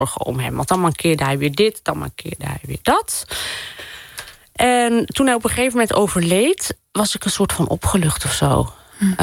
zorgen om hem. Want dan mankeerde hij weer dit, dan mankeerde hij weer dat. En toen hij op een gegeven moment overleed, was ik een soort van opgelucht of zo.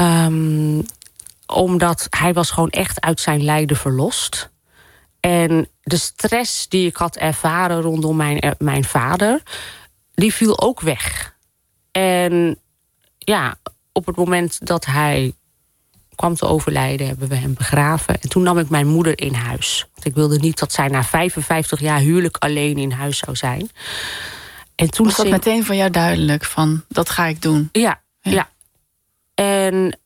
Omdat hij was gewoon echt uit zijn lijden verlost. En de stress die ik had ervaren rondom mijn vader, die viel ook weg. En ja, op het moment dat hij kwam te overlijden, hebben we hem begraven. En toen nam ik mijn moeder in huis. Want ik wilde niet dat zij na 55 jaar huwelijk alleen in huis zou zijn. En toen was dat meteen voor jou duidelijk, van dat ga ik doen? Ja. En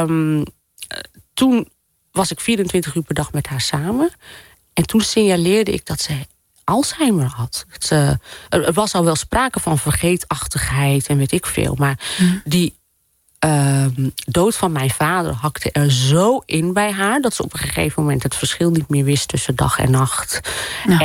toen was ik 24 uur per dag met haar samen. En toen signaleerde ik dat ze Alzheimer had. Er was al wel sprake van vergeetachtigheid en weet ik veel. Maar die dood van mijn vader hakte er zo in bij haar, dat ze op een gegeven moment het verschil niet meer wist tussen dag en nacht. Ja.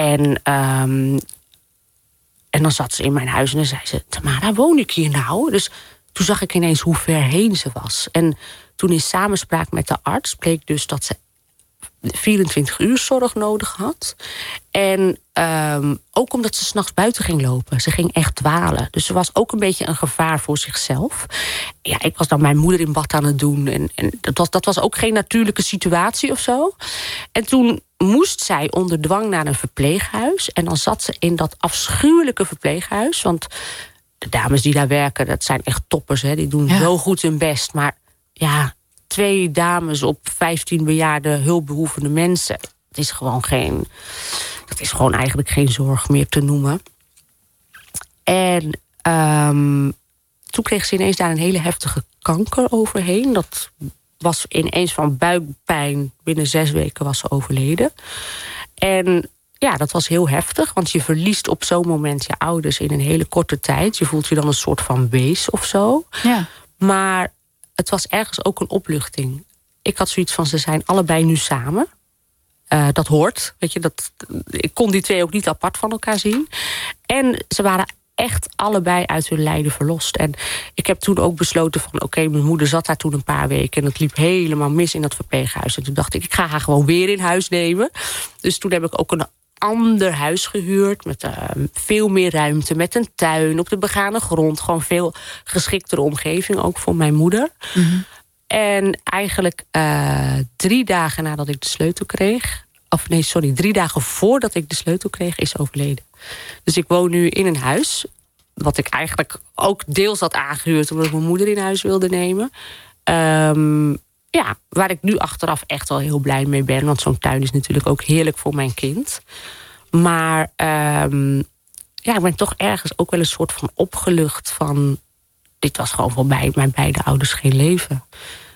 En dan zat ze in mijn huis en dan zei ze: Tamara, woon ik hier nou? Dus toen zag ik ineens hoe ver heen ze was. En toen in samenspraak met de arts bleek dus dat ze 24 uur zorg nodig had. En ook omdat ze 's nachts buiten ging lopen. Ze ging echt dwalen. Dus ze was ook een beetje een gevaar voor zichzelf. Ja, ik was dan mijn moeder in bad aan het doen. En dat was ook geen natuurlijke situatie of zo. En toen moest zij onder dwang naar een verpleeghuis. En dan zat ze in dat afschuwelijke verpleeghuis. Want de dames die daar werken, dat zijn echt toppers. Hè? Die doen zo goed hun best. Maar ja, 2 dames op 15 bejaarde hulpbehoevende mensen. Dat is gewoon eigenlijk geen zorg meer te noemen. En toen kreeg ze ineens daar een hele heftige kanker overheen. Dat was ineens van buikpijn. Binnen 6 weken was ze overleden. En ja, dat was heel heftig. Want je verliest op zo'n moment je ouders in een hele korte tijd. Je voelt je dan een soort van wees of zo. Ja. Maar het was ergens ook een opluchting. Ik had zoiets van, ze zijn allebei nu samen. Dat hoort. Weet je, ik kon die 2 ook niet apart van elkaar zien. En ze waren echt allebei uit hun lijden verlost. En ik heb toen ook besloten van, oké, mijn moeder zat daar toen een paar weken en het liep helemaal mis in dat verpleeghuis. En toen dacht ik ga haar gewoon weer in huis nemen. Dus toen heb ik ook een ander huis gehuurd met veel meer ruimte, met een tuin op de begane grond. Gewoon veel geschiktere omgeving, ook voor mijn moeder. Mm-hmm. En eigenlijk 3 dagen nadat ik de sleutel kreeg, 3 dagen voordat ik de sleutel kreeg, is overleden. Dus ik woon nu in een huis, wat ik eigenlijk ook deels had aangehuurd omdat ik mijn moeder in huis wilde nemen. Ja, waar ik nu achteraf echt wel heel blij mee ben. Want zo'n tuin is natuurlijk ook heerlijk voor mijn kind. Maar ja, ik ben toch ergens ook wel een soort van opgelucht van, dit was gewoon voor mijn beide ouders geen leven.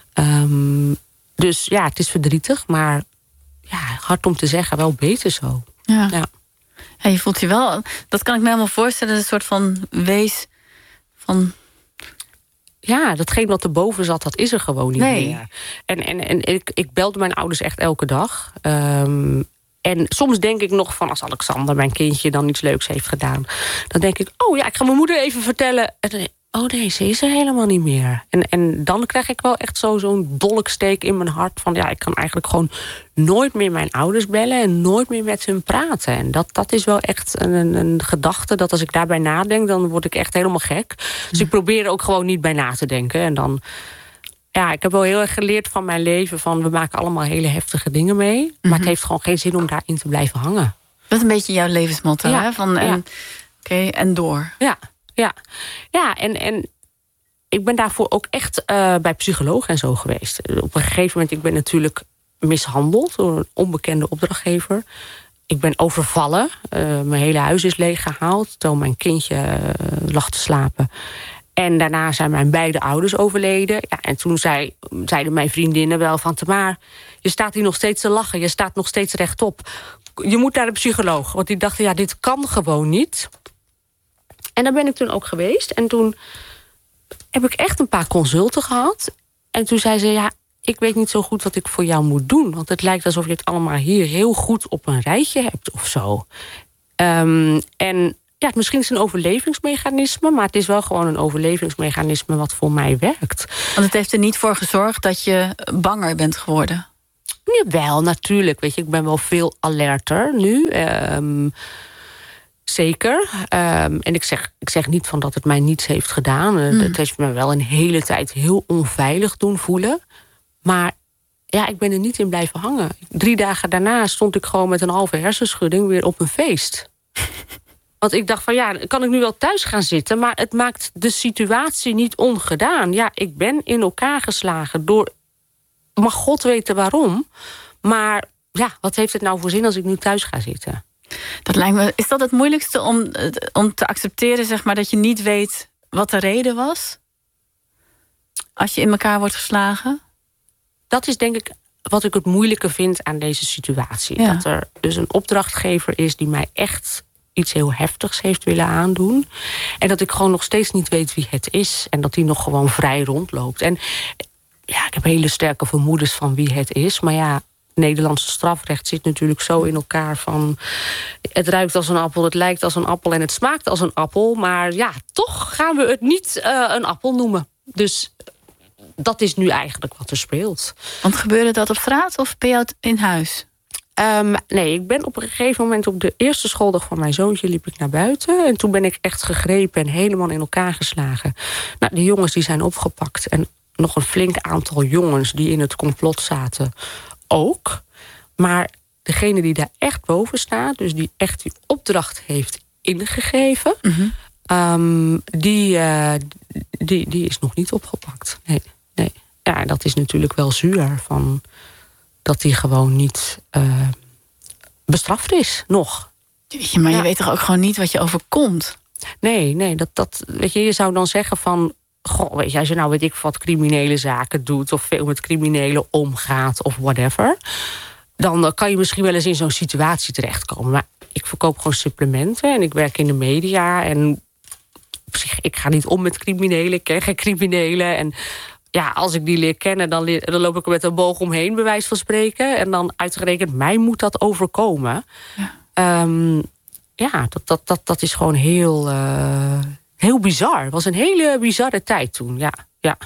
Dus ja, het is verdrietig, maar ja, hard om te zeggen, wel beter zo. Ja. Ja, je voelt je wel, dat kan ik me helemaal voorstellen, een soort van wees van, ja, datgene wat erboven zat, dat is er gewoon niet meer. En ik belde mijn ouders echt elke dag. En soms denk ik nog van, als Alexander, mijn kindje, dan iets leuks heeft gedaan, dan denk ik, oh ja, ik ga mijn moeder even vertellen. En oh nee, ze is er helemaal niet meer. En dan krijg ik wel echt zo'n dolksteek in mijn hart van, ja, ik kan eigenlijk gewoon nooit meer mijn ouders bellen en nooit meer met hun praten. En dat is wel echt een gedachte, dat als ik daarbij nadenk, dan word ik echt helemaal gek. Dus ik probeer er ook gewoon niet bij na te denken. En dan, ja, ik heb wel heel erg geleerd van mijn leven van, we maken allemaal hele heftige dingen mee. Mm-hmm. Maar het heeft gewoon geen zin om daarin te blijven hangen. Dat is een beetje jouw levensmotto, hè? Van, en door. Ja, en ik ben daarvoor ook echt bij psychologen en zo geweest. Op een gegeven moment, ik ben natuurlijk mishandeld door een onbekende opdrachtgever. Ik ben overvallen. Mijn hele huis is leeggehaald terwijl mijn kindje lag te slapen. En daarna zijn mijn beide ouders overleden. Ja, en toen zeiden mijn vriendinnen wel van, Tamara, je staat hier nog steeds te lachen. Je staat nog steeds rechtop. Je moet naar de psycholoog. Want die dachten, ja, dit kan gewoon niet. En daar ben ik toen ook geweest. En toen heb ik echt een paar consulten gehad. En toen zei ze, ja, ik weet niet zo goed wat ik voor jou moet doen. Want het lijkt alsof je het allemaal hier heel goed op een rijtje hebt of zo. En ja, misschien is het een overlevingsmechanisme, maar het is wel gewoon een overlevingsmechanisme wat voor mij werkt. Want het heeft er niet voor gezorgd dat je banger bent geworden? Jawel, natuurlijk. Weet je, ik ben wel veel alerter nu. Zeker. En ik zeg niet van dat het mij niets heeft gedaan. Het heeft me wel een hele tijd heel onveilig doen voelen. Maar ja, ik ben er niet in blijven hangen. 3 dagen daarna stond ik gewoon met een halve hersenschudding weer op een feest. Want ik dacht van ja, kan ik nu wel thuis gaan zitten, maar het maakt de situatie niet ongedaan. Ja, ik ben in elkaar geslagen door, mag God weten waarom. Maar ja, wat heeft het nou voor zin als ik nu thuis ga zitten? Dat lijkt me, is dat het moeilijkste om te accepteren, zeg maar, dat je niet weet wat de reden was? Als je in elkaar wordt geslagen? Dat is denk ik wat ik het moeilijke vind aan deze situatie. Ja. Dat er dus een opdrachtgever is die mij echt iets heel heftigs heeft willen aandoen. En dat ik gewoon nog steeds niet weet wie het is. En dat die nog gewoon vrij rondloopt. En ja, ik heb hele sterke vermoedens van wie het is. Maar ja, Nederlandse strafrecht zit natuurlijk zo in elkaar van, het ruikt als een appel, het lijkt als een appel en het smaakt als een appel. Maar ja, toch gaan we het niet een appel noemen. Dus dat is nu eigenlijk wat er speelt. Want gebeurde dat op straat of ben je in huis? Nee, ik ben op een gegeven moment op de eerste schooldag van mijn zoontje liep ik naar buiten. En toen ben ik echt gegrepen en helemaal in elkaar geslagen. Nou, die jongens die zijn opgepakt. En nog een flink aantal jongens die in het complot zaten ook. Maar degene die daar echt boven staat, dus die echt die opdracht heeft ingegeven, die is nog niet opgepakt. Nee. Ja, dat is natuurlijk wel zuur van dat die gewoon niet bestraft is nog. Maar je weet toch ook gewoon niet wat je overkomt? Nee, dat weet je zou dan zeggen van, goh, weet je, als je nou weet ik wat criminele zaken doet of veel met criminelen omgaat of whatever, dan kan je misschien wel eens in zo'n situatie terechtkomen. Maar ik verkoop gewoon supplementen en ik werk in de media en ik ga niet om met criminelen, ik ken geen criminelen. En ja, als ik die leer kennen, dan loop ik er met een boog omheen, bij wijze van spreken. En dan uitgerekend, mij moet dat overkomen. Ja, dat is gewoon heel bizar. Het was een hele bizarre tijd toen, ja.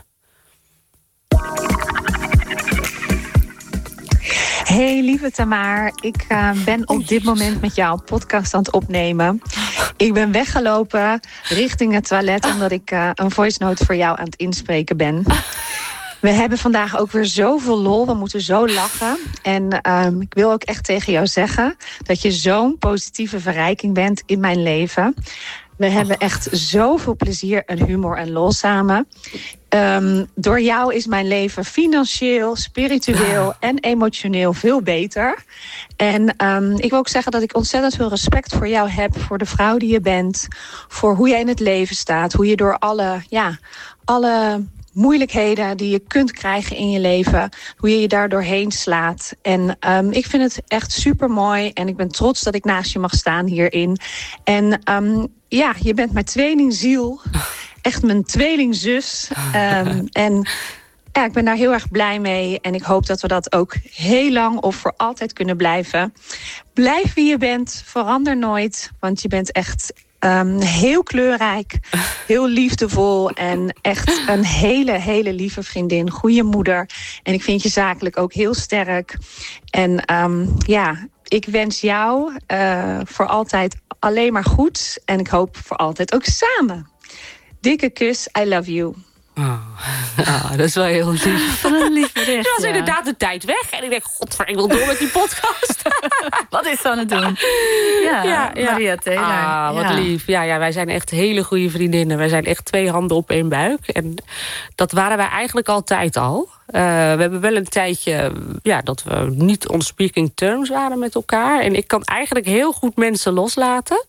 Hey lieve Tamar, ik ben op dit moment met jou een podcast aan het opnemen. Ik ben weggelopen richting het toilet omdat ik een voice note voor jou aan het inspreken ben. We hebben vandaag ook weer zoveel lol, we moeten zo lachen. En ik wil ook echt tegen jou zeggen dat je zo'n positieve verrijking bent in mijn leven. We hebben echt zoveel plezier en humor en lol samen. Door jou is mijn leven financieel, spiritueel en emotioneel veel beter. En ik wil ook zeggen dat ik ontzettend veel respect voor jou heb, voor de vrouw die je bent, voor hoe jij in het leven staat, hoe je door alle moeilijkheden die je kunt krijgen in je leven, hoe je je daar doorheen slaat. En ik vind het echt super mooi en ik ben trots dat ik naast je mag staan hierin. En ja, je bent mijn tweelingziel. Echt mijn tweelingzus. En ja, ik ben daar heel erg blij mee. En ik hoop dat we dat ook heel lang of voor altijd kunnen blijven. Blijf wie je bent. Verander nooit. Want je bent echt heel kleurrijk. Heel liefdevol. En echt een hele lieve vriendin. Goeie moeder. En ik vind je zakelijk ook heel sterk. En ja, ik wens jou voor altijd alleen maar goed. En ik hoop voor altijd ook samen. Dikke kus, I love you. Dat is wel heel lief. Wat een lief bericht. Er was inderdaad de tijd weg. En ik denk, godver, ik wil door met die podcast. Wat is ze aan het doen? Ja. Maria Taylor. Wat lief. Ja, wij zijn echt hele goede vriendinnen. Wij zijn echt 2 handen op 1 buik. En dat waren wij eigenlijk altijd al. We hebben wel een tijdje dat we niet on speaking terms waren met elkaar. En ik kan eigenlijk heel goed mensen loslaten.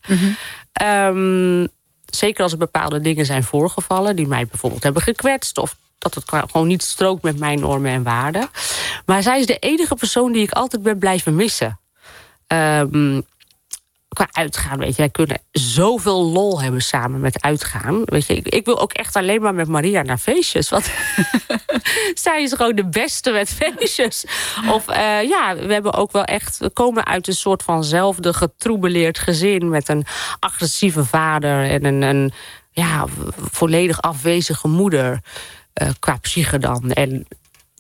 Zeker als er bepaalde dingen zijn voorgevallen die mij bijvoorbeeld hebben gekwetst, of dat het gewoon niet strookt met mijn normen en waarden. Maar zij is de enige persoon die ik altijd ben blijven missen. Qua uitgaan, weet je. Wij kunnen zoveel lol hebben samen met uitgaan. Weet je, ik wil ook echt alleen maar met Maria naar feestjes. Want zij is gewoon de beste met feestjes. Of we hebben ook wel echt, we komen uit een soort vanzelfde getroebeleerd gezin met een agressieve vader en een volledig afwezige moeder qua psyche dan. En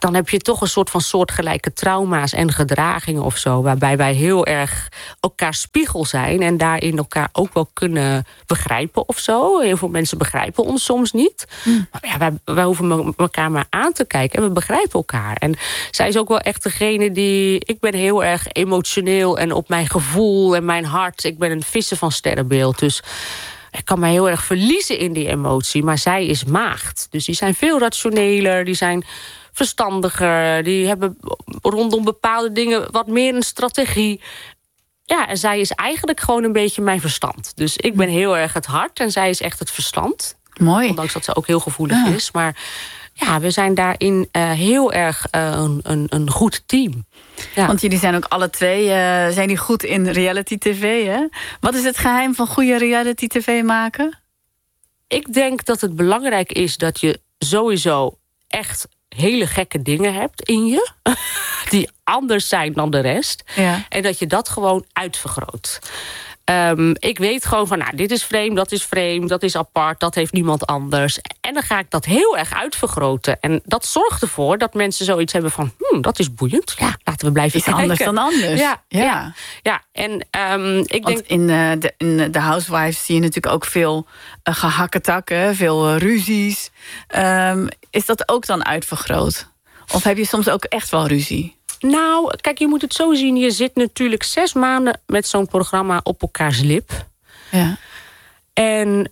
dan heb je toch een soort van soortgelijke trauma's en gedragingen of zo, waarbij wij heel erg elkaar spiegel zijn en daarin elkaar ook wel kunnen begrijpen of zo. Heel veel mensen begrijpen ons soms niet. Maar ja, wij hoeven elkaar maar aan te kijken en we begrijpen elkaar. En zij is ook wel echt degene die... Ik ben heel erg emotioneel en op mijn gevoel en mijn hart. Ik ben een vissen van sterrenbeeld, dus ik kan mij heel erg verliezen in die emotie. Maar zij is maagd. Dus die zijn veel rationeler, die zijn verstandiger, die hebben rondom bepaalde dingen wat meer een strategie. Ja, en zij is eigenlijk gewoon een beetje mijn verstand. Dus ik ben heel erg het hart en zij is echt het verstand. Mooi. Ondanks dat ze ook heel gevoelig is. Maar ja, we zijn daarin heel erg een goed team. Ja. Want jullie zijn ook alle twee zijn die goed in reality tv, hè? Wat is het geheim van goede reality tv maken? Ik denk dat het belangrijk is dat je sowieso echt hele gekke dingen hebt in je. Die anders zijn dan de rest. Ja. En dat je dat gewoon uitvergroot. Ik weet gewoon van, dit is vreemd, dat is apart, dat heeft niemand anders. En dan ga ik dat heel erg uitvergroten. En dat zorgt ervoor dat mensen zoiets hebben van, dat is boeiend. Ja, laten we blijven kijken. Anders dan anders. Ja. En ik Want denk in The Housewives zie je natuurlijk ook veel gehakketakken, veel ruzies. Is dat ook dan uitvergroot? Of heb je soms ook echt wel ruzie? Nou, kijk, je moet het zo zien. Je zit natuurlijk 6 maanden met zo'n programma op elkaars lip. Ja. En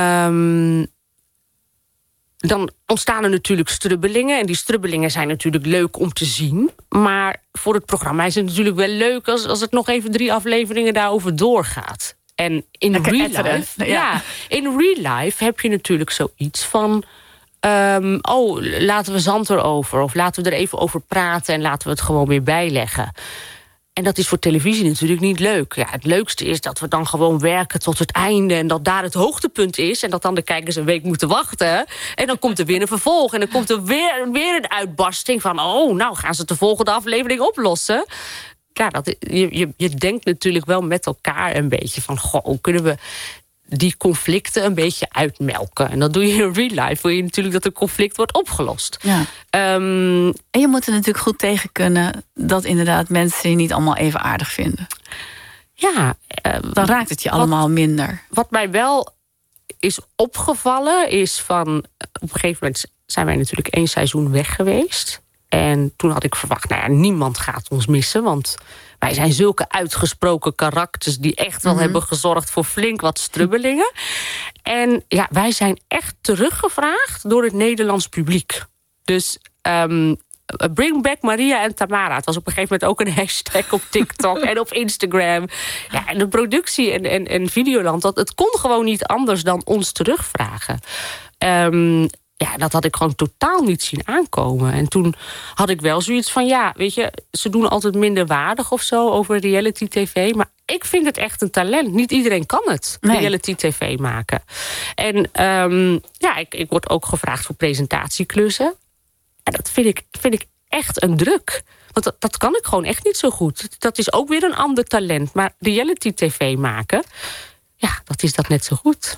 dan ontstaan er natuurlijk strubbelingen. En die strubbelingen zijn natuurlijk leuk om te zien. Maar voor het programma is het natuurlijk wel leuk als het nog even 3 afleveringen daarover doorgaat. En in real life heb je natuurlijk zoiets van, laten we zand erover. Of laten we er even over praten en laten we het gewoon weer bijleggen. En dat is voor televisie natuurlijk niet leuk. Ja, het leukste is dat we dan gewoon werken tot het einde en dat daar het hoogtepunt is en dat dan de kijkers een week moeten wachten. En dan komt er weer een vervolg en dan komt er weer een uitbarsting van, nou gaan ze het de volgende aflevering oplossen. Ja, je denkt natuurlijk wel met elkaar een beetje van, hoe kunnen we die conflicten een beetje uitmelken. En dat doe je in real life. Wil je natuurlijk dat een conflict wordt opgelost. Ja. En je moet er natuurlijk goed tegen kunnen dat inderdaad mensen je niet allemaal even aardig vinden. Ja. Dan raakt het je allemaal minder. Wat mij wel is opgevallen is van, op een gegeven moment zijn wij natuurlijk 1 seizoen weg geweest. En toen had ik verwacht, niemand gaat ons missen, want wij zijn zulke uitgesproken karakters die echt wel hebben gezorgd voor flink wat strubbelingen. En ja, wij zijn echt teruggevraagd door het Nederlands publiek. Dus bring back Maria en Tamara. Het was op een gegeven moment ook een hashtag op TikTok en op Instagram. Ja, en de productie en Videoland, het kon gewoon niet anders dan ons terugvragen. Ja, dat had ik gewoon totaal niet zien aankomen. En toen had ik wel zoiets van, weet je, ze doen altijd minder waardig of zo over reality tv. Maar ik vind het echt een talent. Niet iedereen kan het, reality tv maken. En ik word ook gevraagd voor presentatieklussen. En dat vind ik echt een druk. Want dat kan ik gewoon echt niet zo goed. Dat is ook weer een ander talent. Maar reality tv maken, dat is dat net zo goed.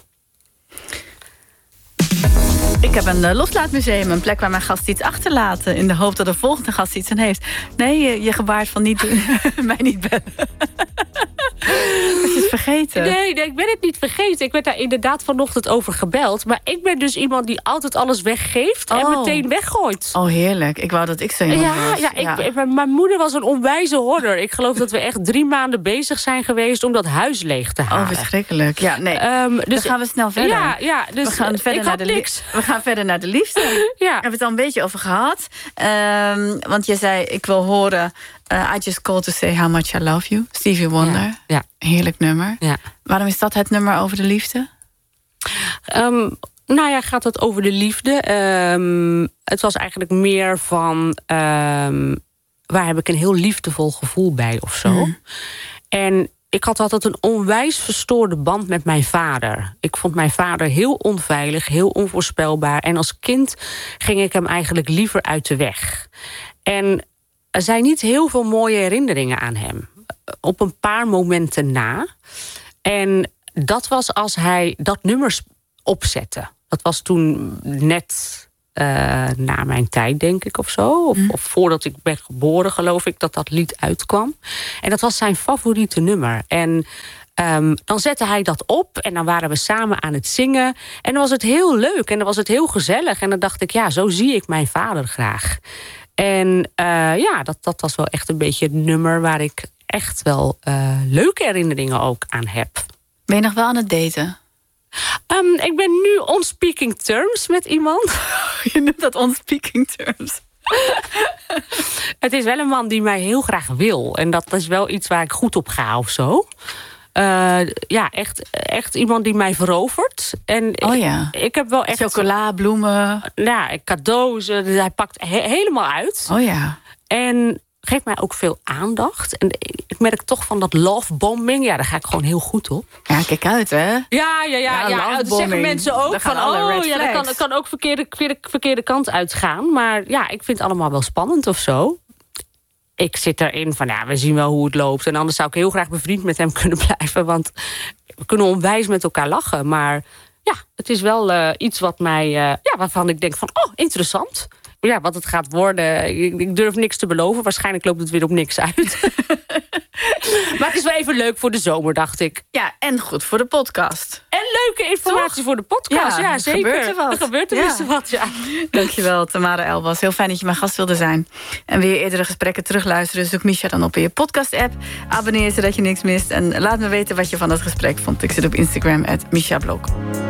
Ik heb een loslaatmuseum, een plek waar mijn gasten iets achterlaten, in de hoop dat de volgende gast iets aan heeft. Nee, je gebaart van niet mij niet bellen. Dat is het vergeten. Nee, ik ben het niet vergeten. Ik werd daar inderdaad vanochtend over gebeld. Maar ik ben dus iemand die altijd alles weggeeft en meteen weggooit. Oh, heerlijk. Ik wou dat ik zo iemand was. Mijn moeder was een onwijze hoorder. Ik geloof dat we echt 3 maanden bezig zijn geweest om dat huis leeg te halen. Oh, verschrikkelijk. Ja, nee. Dus dan gaan we snel verder. Dus we gaan verder naar niks. We gaan verder naar de liefde. We hebben het al een beetje over gehad. Want je zei, ik wil horen, I just called to say how much I love you. Stevie Wonder. Ja. Heerlijk nummer. Ja. Waarom is dat het nummer over de liefde? Gaat het over de liefde? Het was eigenlijk meer van, waar heb ik een heel liefdevol gevoel bij of zo. En ik had altijd een onwijs verstoorde band met mijn vader. Ik vond mijn vader heel onveilig, heel onvoorspelbaar. En als kind ging ik hem eigenlijk liever uit de weg. En er zijn niet heel veel mooie herinneringen aan hem. Op een paar momenten na. En dat was als hij dat nummer opzette. Dat was toen net na mijn tijd, denk ik, of zo. Of voordat ik ben geboren, geloof ik, dat lied uitkwam. En dat was zijn favoriete nummer. En dan zette hij dat op en dan waren we samen aan het zingen. En dan was het heel leuk en dan was het heel gezellig. En dan dacht ik, ja, zo zie ik mijn vader graag. En dat was wel echt een beetje het nummer waar ik echt wel leuke herinneringen ook aan heb. Ben je nog wel aan het daten? Ik ben nu on speaking terms met iemand. Je noemt dat on speaking terms. Het is wel een man die mij heel graag wil. En dat is wel iets waar ik goed op ga of zo. Echt iemand die mij verovert. En ik heb wel echt... Chocola, bloemen. Ja, cadeaus. Hij pakt helemaal uit. Oh ja. En geeft mij ook veel aandacht. En ik merk toch van dat lovebombing. Ja, daar ga ik gewoon heel goed op. Ja, kijk uit, hè? Ja, dat zeggen mensen ook. Van, dat kan ook verkeerde kant uitgaan. Maar ja, ik vind het allemaal wel spannend of zo. Ik zit erin van, we zien wel hoe het loopt. En anders zou ik heel graag bevriend met hem kunnen blijven. Want we kunnen onwijs met elkaar lachen. Maar ja, het is wel iets wat mij, waarvan ik denk van, interessant. Ja, wat het gaat worden, ik durf niks te beloven. Waarschijnlijk loopt het weer op niks uit. Maar het is wel even leuk voor de zomer, dacht ik. Ja, en goed voor de podcast. En leuke informatie voor de podcast, ja zeker. Er gebeurt er wat, ja. Dankjewel, Tamara Elbaz. Heel fijn dat je mijn gast wilde zijn. En wil je eerdere gesprekken terugluisteren, zoek Misha dan op in je podcast-app. Abonneer zodat je niks mist. En laat me weten wat je van dat gesprek vond. Ik zit op Instagram @MishaBlog.